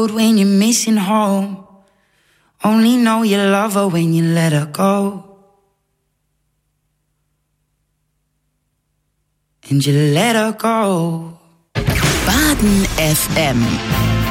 road when you're missing home. Only know you love her when you let her go. And you let her go. Baden FM.